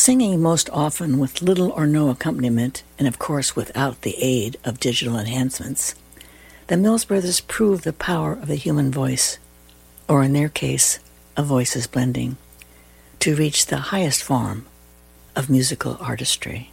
Singing most often with little or no accompaniment, and of course without the aid of digital enhancements, the Mills Brothers proved the power of the human voice, or in their case, a voices blending, to reach the highest form of musical artistry.